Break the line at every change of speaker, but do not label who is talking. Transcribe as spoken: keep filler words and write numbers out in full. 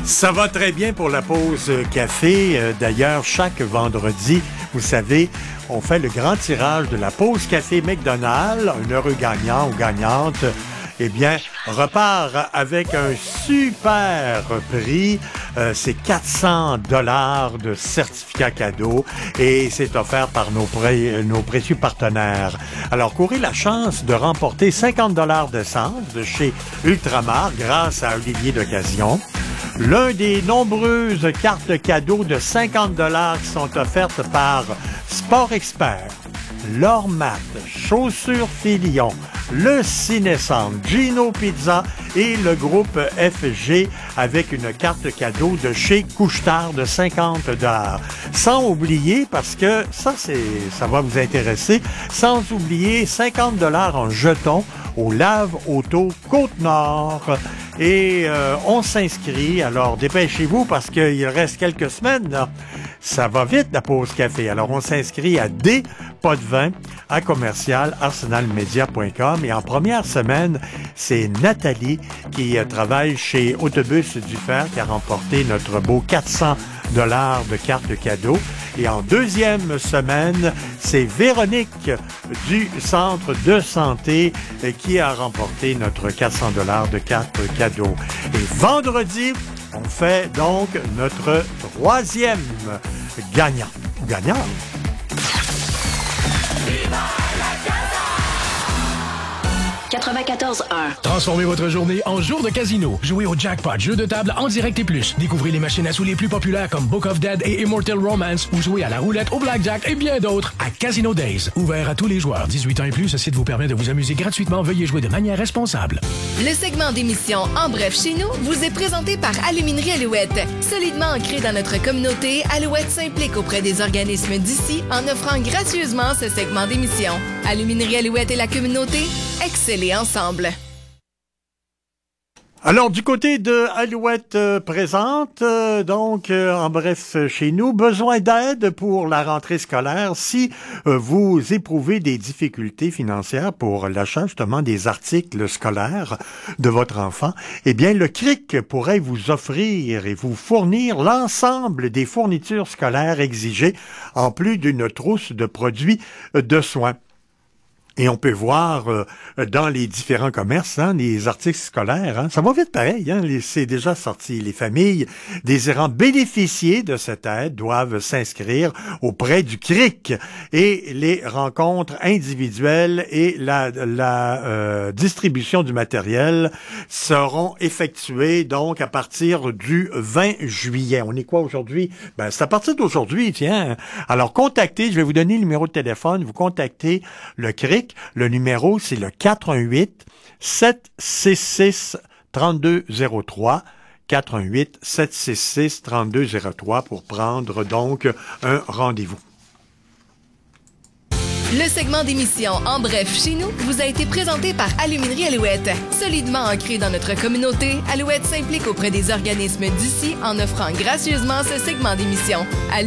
Ça va très bien pour la pause café. D'ailleurs, chaque vendredi, vous savez, on fait le grand tirage de la pause café McDonald's. Un heureux gagnant ou gagnante, eh bien, repart avec un super prix. Euh, c'est quatre cents dollars de certificat cadeau et c'est offert par nos, pré- nos précieux partenaires. Alors, courez la chance de remporter cinquante dollars d'essence de chez Ultramar grâce à Olivier d'Occasion. L'un des nombreuses cartes cadeaux de cinquante dollars qui sont offertes par Sport Expert, Lormat, Chaussures Filion, le Ciné-Centre, Gino Pizza et le groupe F G avec une carte cadeau de chez Couche-Tard de cinquante dollars. Sans oublier, parce que ça, c'est, ça va vous intéresser, sans oublier cinquante dollars en jetons au Lave Auto Côte-Nord. Et euh, on s'inscrit, alors dépêchez-vous parce qu'il reste quelques semaines, là. Ça va vite, la pause café. Alors, on s'inscrit à D, pas de vin, à commercial arsenal media point com. Et en première semaine, c'est Nathalie qui euh, travaille chez Autobus du Fer qui a remporté notre beau quatre cents dollars de cartes cadeaux. Et en deuxième semaine, c'est Véronique du Centre de santé euh, qui a remporté notre quatre cents dollars de cartes cadeaux. Et vendredi, on fait donc notre troisième gagnant. Gagnant.
quatre-vingt-quatorze un.
Transformez votre journée en jour de casino. Jouez au jackpot, jeu de table en direct et plus. Découvrez les machines à sous les plus populaires comme Book of Dead et Immortal Romance ou jouez à la roulette, au blackjack et bien d'autres à Casino Days. Ouvert à tous les joueurs. dix-huit ans et plus, ce site vous permet de vous amuser gratuitement. Veuillez jouer de manière responsable.
Le segment d'émission En bref chez nous vous est présenté par Aluminerie Alouette. Solidement ancré dans notre communauté, Alouette s'implique auprès des organismes d'ici en offrant gracieusement ce segment d'émission. Aluminerie Alouette et la communauté, excellez ensemble.
Alors, du côté de Alouette euh, présente, euh, donc, euh, en bref, chez nous, besoin d'aide pour la rentrée scolaire. Si euh, vous éprouvez des difficultés financières pour l'achat, justement, des articles scolaires de votre enfant, eh bien, le C R I C pourrait vous offrir et vous fournir l'ensemble des fournitures scolaires exigées, en plus d'une trousse de produits euh, de soins. Et on peut voir euh, dans les différents commerces, hein, les articles scolaires, hein, ça va vite pareil, hein, les, c'est déjà sorti. Les familles désirant bénéficier de cette aide doivent s'inscrire auprès du C R I C et les rencontres individuelles et la, la euh, distribution du matériel seront effectuées donc à partir du vingt juillet. On est quoi aujourd'hui? Ben, c'est à partir d'aujourd'hui, tiens. Alors, contactez, je vais vous donner le numéro de téléphone, vous contactez le C R I C. Le numéro, c'est le quatre un huit, sept six six, trois deux zéro trois. quatre un huit, sept six six, trois deux zéro trois pour prendre donc un rendez-vous.
Le segment d'émission En bref chez nous vous a été présenté par Aluminerie Alouette. Solidement ancré dans notre communauté, Alouette s'implique auprès des organismes d'ici en offrant gracieusement ce segment d'émission.